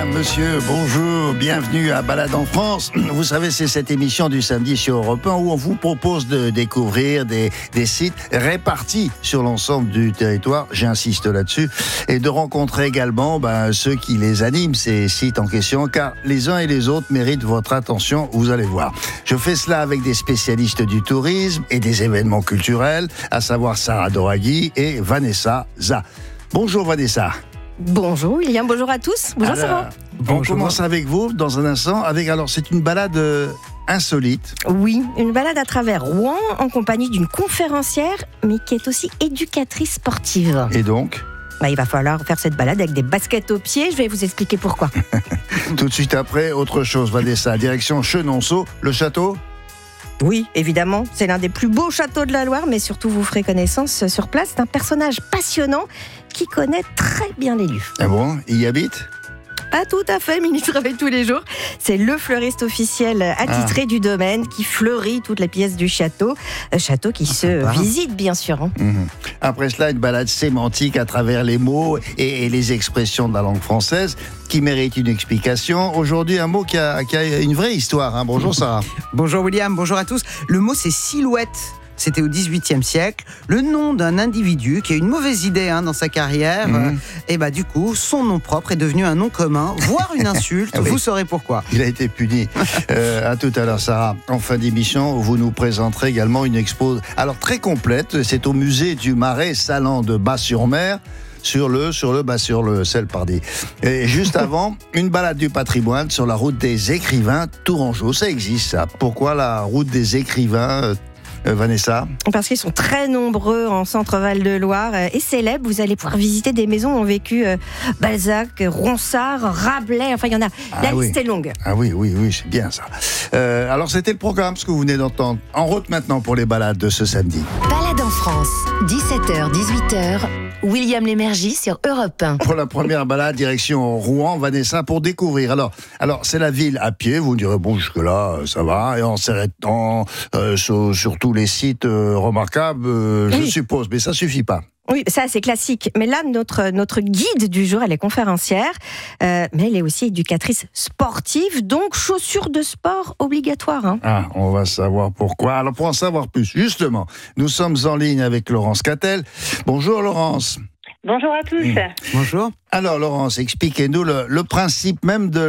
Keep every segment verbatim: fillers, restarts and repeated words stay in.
Madame, monsieur, bonjour, bienvenue à Balade en France. Vous savez, c'est cette émission du samedi sur Europe un où on vous propose de découvrir des, des sites répartis sur l'ensemble du territoire, j'insiste là-dessus, et de rencontrer également ben, ceux qui les animent, ces sites en question, car les uns et les autres méritent votre attention, vous allez voir. Je fais cela avec des spécialistes du tourisme et des événements culturels, à savoir Sarah Doraghi et Vanessa Za. Bonjour Vanessa. Bonjour William, bonjour à tous. Bonjour alors, Sarah. On Bonjour. commence avec vous dans un instant. Avec, alors, c'est une balade euh, insolite. Oui, une balade à travers Rouen en compagnie d'une conférencière, mais qui est aussi éducatrice sportive. Et donc, Bah, il va falloir faire cette balade avec des baskets aux pieds, je vais vous expliquer pourquoi. tout de suite après, autre chose, Vanessa, direction Chenonceau, le château. Oui, évidemment, c'est l'un des plus beaux châteaux de la Loire, mais surtout vous ferez connaissance sur place d'un personnage passionnant qui connaît très bien les lieux. Ah bon, il y habite? Pas tout à fait, mais il y travaille tous les jours. C'est le fleuriste officiel attitré ah. du domaine qui fleurit toutes les pièces du château. Un château qui ah, se sympa. visite, bien sûr. Hein. Mmh. Après cela, une balade sémantique à travers les mots et, et les expressions de la langue française qui mérite une explication. Aujourd'hui, un mot qui a, qui a une vraie histoire. Hein. Bonjour Sarah. Bonjour William, bonjour à tous. Le mot c'est silhouette. C'était au dix-huitième siècle, le nom d'un individu qui a une mauvaise idée hein, dans sa carrière. Mmh. Euh, et bah du coup, son nom propre est devenu un nom commun, voire une insulte. oui. Vous saurez pourquoi. Il a été puni. euh, à tout à l'heure, Sarah. En fin d'émission, vous nous présenterez également une expo. Alors très complète. C'est au musée du Marais Sallant de Bas-sur-Mer. Sur le, sur le, bah sur le, c'est le pardi. Et juste avant, une balade du patrimoine sur la route des écrivains Tourangeau. Ça existe, ça. Pourquoi la route des écrivains euh, Euh, Vanessa? Parce qu'ils sont très nombreux en Centre-Val de Loire et célèbres. Vous allez pouvoir visiter des maisons où ont vécu euh, Balzac, Ronsard, Rabelais. Enfin, il y en a. Ah La oui. liste est longue. Ah oui, oui, oui, c'est bien ça. Euh, alors, c'était le programme, ce que vous venez d'entendre. En route maintenant pour les balades de ce samedi. Balade en France, dix-sept heures dix-huit heures. William Lémergie sur Europe un. Pour la première balade, direction Rouen, Vanessa, pour découvrir. Alors, alors c'est la ville à pied, vous me direz, bon, jusque-là, ça va, et en s'arrêtant euh, sur, sur tous les sites euh, remarquables, euh, oui. je suppose, mais ça suffit pas. Oui, ça c'est classique. Mais là, notre, notre guide du jour, elle est conférencière, euh, mais elle est aussi éducatrice sportive, donc chaussures de sport obligatoires. Hein. Ah, on va savoir pourquoi. Alors pour en savoir plus, justement, nous sommes en ligne avec Laurence Cattel. Bonjour Laurence. Bonjour à tous. Mmh. Bonjour. Alors Laurence, expliquez-nous le, le principe même de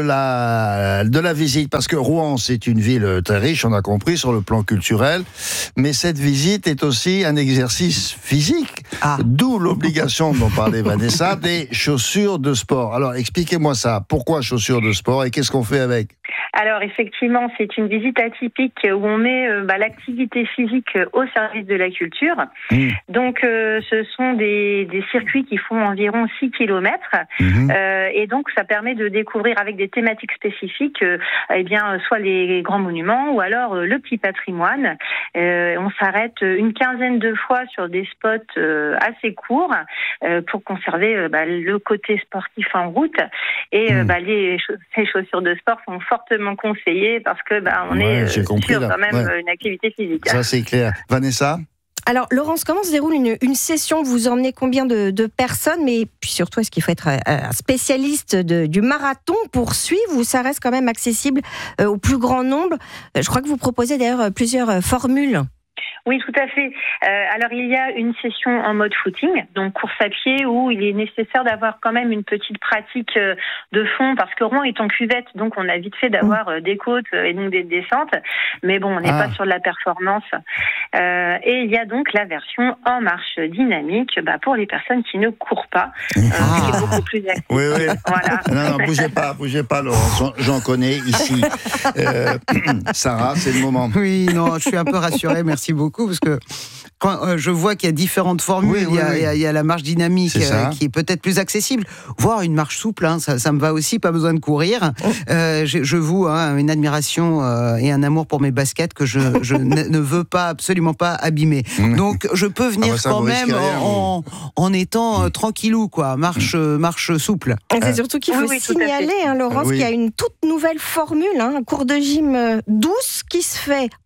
la, de la visite, parce que Rouen c'est une ville très riche, on a compris, sur le plan culturel, mais cette visite est aussi un exercice physique, ah. d'où l'obligation dont parlait Vanessa, des chaussures de sport. Alors expliquez-moi ça, pourquoi chaussures de sport et qu'est-ce qu'on fait avec ? Alors effectivement, c'est une visite atypique où on met euh, bah, l'activité physique au service de la culture. Mmh. Donc euh, ce sont des, des circuits qui font environ six kilomètres mmh. euh, et donc ça permet de découvrir avec des thématiques spécifiques euh, eh bien, soit les grands monuments ou alors euh, le petit patrimoine. Euh, on s'arrête une quinzaine de fois sur des spots euh, assez courts euh, pour conserver euh, bah, le côté sportif en route et euh, mmh. bah, les, les chaussures de sport sont fortement conseillé parce que bah, on ouais, est sur compris, quand même ouais. une activité physique. Ça c'est clair. Vanessa ? Alors Laurence, comment se déroule une, une session ? Vous emmenez combien de, de personnes ? Mais puis surtout, est-ce qu'il faut être un spécialiste de, du marathon pour suivre ou ça reste quand même accessible euh, au plus grand nombre ? Je crois que vous proposez d'ailleurs plusieurs formules. Oui, tout à fait. Euh, alors, il y a une session en mode footing, donc course à pied, où il est nécessaire d'avoir quand même une petite pratique euh, de fond, parce que Rouen est en cuvette, donc on a vite fait d'avoir euh, des côtes euh, et donc des descentes, mais bon, on n'est ah. pas sur de la performance. Euh, et il y a donc la version en marche dynamique, bah, pour les personnes qui ne courent pas, euh, ah. qui est beaucoup plus active. Oui, oui. Voilà. Non, non, bougez pas, bougez pas, Laurence, j'en connais ici. Euh, Sarah, c'est le moment. Oui, non, je suis un peu rassurée, merci beaucoup. Parce que quand euh, je vois qu'il y a différentes formules, oui, oui, il, y a, oui. il, y a, il y a la marche dynamique euh, qui est peut-être plus accessible, voire une marche souple, hein, ça, ça me va aussi, pas besoin de courir. Euh, je, je voue hein, une admiration euh, et un amour pour mes baskets que je, je ne, ne veux pas, absolument pas abîmer. Donc je peux venir ah bah quand même rien, en, en étant euh, tranquillou, quoi, marche, euh, marche souple. C'est euh, surtout qu'il faut oui, oui, signaler, hein, Laurence, oui. qu'il y a une toute nouvelle formule, hein, un cours de gym douce qui se fait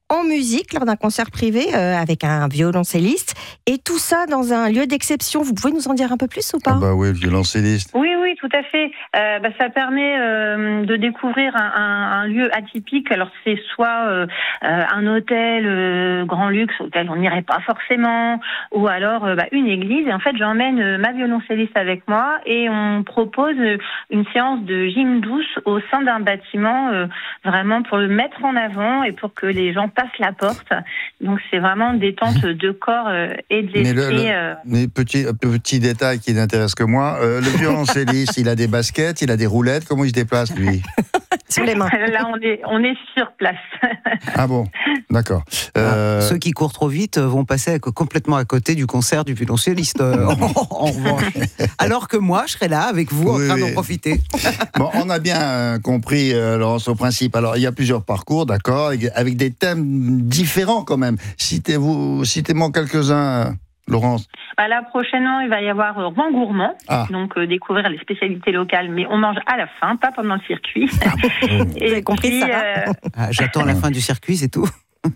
en musique lors d'un concert privé euh, avec un violoncelliste. Et tout ça dans un lieu d'exception. Vous pouvez nous en dire un peu plus ou pas ? Ah bah oui, le violoncelliste. Oui, oui, tout à fait. Euh, bah, ça permet euh, de découvrir un, un, un lieu atypique. Alors c'est soit euh, un hôtel euh, grand luxe auquel on n'irait pas forcément, ou alors euh, bah, une église. Et en fait, j'emmène euh, ma violoncelliste avec moi et on propose une séance de gym douce au sein d'un bâtiment, euh, vraiment pour le mettre en avant et pour que les gens passent la porte. Donc c'est vraiment détente de corps euh, et de l'esprit. Mais, le, le, euh... mais petit, petit détail qui n'intéresse que moi, euh, le violoncelliste, il a des baskets, il a des roulettes, comment il se déplace lui ? Sur les mains. Là, on est, on est sur place. Ah bon, d'accord. Euh... Ah, ceux qui courent trop vite vont passer complètement à côté du concert du violoncelliste, euh, en, en revanche. Alors que moi, je serai là avec vous oui, en train oui. d'en profiter. Bon, on a bien compris, euh, Laurence, au principe. Alors, il y a plusieurs parcours, d'accord, avec des thèmes différents quand même. Citez-vous, citez-moi quelques-uns. Laurence. Bah là, prochainement, il va y avoir euh, Rouen Gourmand, ah. donc euh, découvrir les spécialités locales, mais on mange à la fin, pas pendant le circuit. Ah bon. Et vous avez compris ça euh... ah, J'attends la fin du circuit, c'est tout.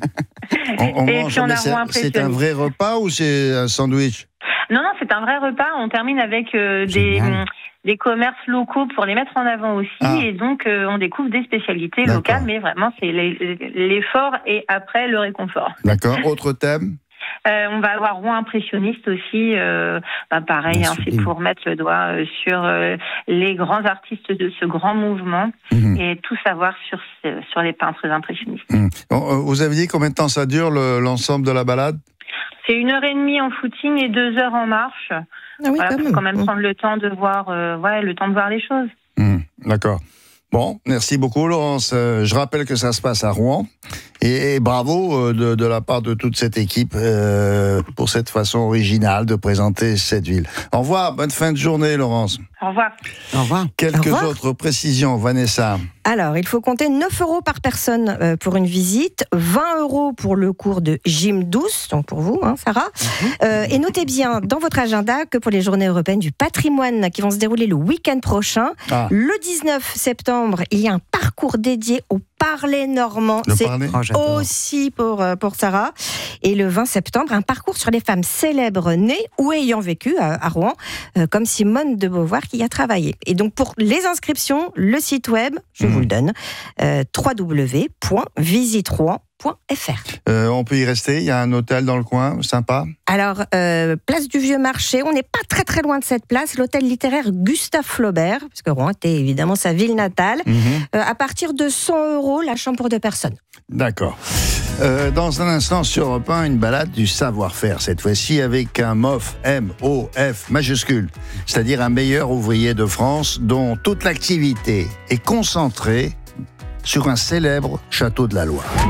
on, on Et mange, puis on a c'est, c'est un vrai repas ou c'est un sandwich ? Non, non, c'est un vrai repas. On termine avec euh, des, des commerces locaux pour les mettre en avant aussi. Ah. Et donc, euh, on découvre des spécialités D'accord. locales, mais vraiment, c'est l'effort et après le réconfort. D'accord. Autre thème ? Euh, on va avoir Rouen impressionniste aussi, euh, bah pareil, hein, c'est pour mettre le doigt euh, sur euh, les grands artistes de ce grand mouvement mmh. et tout savoir sur, sur les peintres impressionnistes. Mmh. Bon, vous avez dit combien de temps ça dure le, l'ensemble de la balade ? C'est une heure et demie en footing et deux heures en marche. Ah oui, voilà, quand, même. quand même mmh. prendre le temps de voir, euh, ouais, le temps de voir les choses. Mmh. D'accord. Bon, merci beaucoup Laurence. Euh, je rappelle que ça se passe à Rouen. Et bravo de, de la part de toute cette équipe euh, pour cette façon originale de présenter cette ville. Au revoir, bonne fin de journée Laurence. Au revoir. Au revoir. Quelques Au revoir. autres précisions, Vanessa. Alors, il faut compter neuf euros par personne euh, pour une visite, vingt euros pour le cours de gym douce, donc pour vous, hein, Sarah. Mm-hmm. Euh, et notez bien dans votre agenda que pour les Journées européennes du patrimoine qui vont se dérouler le week-end prochain, ah. le dix-neuf septembre, il y a un parcours dédié au parler normand. Le C'est parler. Oh, aussi pour, pour Sarah. Et le vingt septembre, un parcours sur les femmes célèbres nées ou ayant vécu à, à Rouen, euh, comme Simone de Beauvoir qui y a travaillé. Et donc pour les inscriptions, le site web, je mmh. vous le donne, euh, w w w point visite rouen point f r. Euh, on peut y rester, il y a un hôtel dans le coin, sympa. Alors, euh, place du Vieux Marché, on n'est pas très très loin de cette place, l'hôtel littéraire Gustave Flaubert, parce que Rouen était évidemment sa ville natale, mmh. euh, à partir de cent euros la chambre pour deux personnes. D'accord. Euh, dans un instant sur Europe un, une balade du savoir-faire, cette fois-ci avec un M O F, M O F majuscule, c'est-à-dire un meilleur ouvrier de France dont toute l'activité est concentrée sur un célèbre château de la Loire.